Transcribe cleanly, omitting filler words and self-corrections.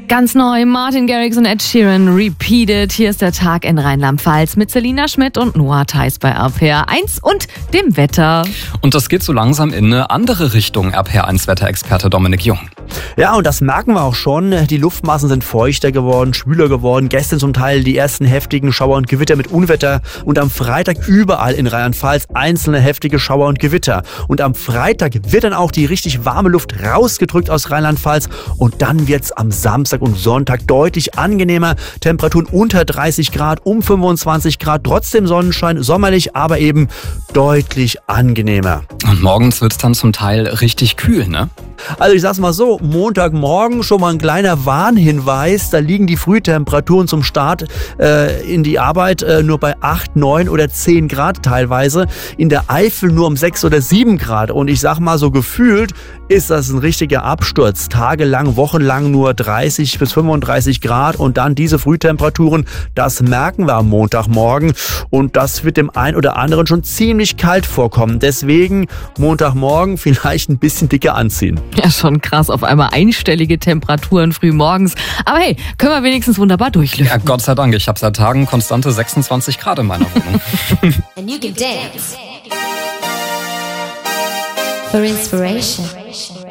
Ganz neu, Martin Garrix und Ed Sheeran, Repeated. Hier ist der Tag in Rheinland-Pfalz mit Selina Schmidt und Noah Theis bei RPR 1 und dem Wetter. Und das geht so langsam in eine andere Richtung, RPR 1 Wetterexperte Dominik Jung. Ja, und das merken wir auch schon. Die Luftmassen sind feuchter geworden, schwüler geworden. Gestern zum Teil die ersten heftigen Schauer und Gewitter mit Unwetter. Und am Freitag überall in Rheinland-Pfalz einzelne heftige Schauer und Gewitter. Und am Freitag wird dann auch die richtig warme Luft rausgedrückt aus Rheinland-Pfalz. Und dann wird's am Samstag und Sonntag deutlich angenehmer. Temperaturen unter 30 Grad, um 25 Grad. Trotzdem Sonnenschein, sommerlich, aber eben deutlich angenehmer. Und morgens wird's dann zum Teil richtig kühl, ne? Also ich sag's mal so, Montagmorgen schon mal ein kleiner Warnhinweis. Da liegen die Frühtemperaturen zum Start in die Arbeit nur bei 8, 9 oder 10 Grad teilweise. In der Eifel nur um 6 oder 7 Grad. Und ich sag mal so gefühlt ist das ein richtiger Absturz. Tagelang, wochenlang nur 30 bis 35 Grad und dann diese Frühtemperaturen. Das merken wir am Montagmorgen. Und das wird dem einen oder anderen schon ziemlich kalt vorkommen. Deswegen Montagmorgen vielleicht ein bisschen dicker anziehen. Ja, schon krass, auf einmal einstellige Temperaturen früh morgens. Aber hey, können wir wenigstens wunderbar durchlüften. Ja, Gott sei Dank. Ich habe seit Tagen konstante 26 Grad in meiner Wohnung. And you can dance for inspiration.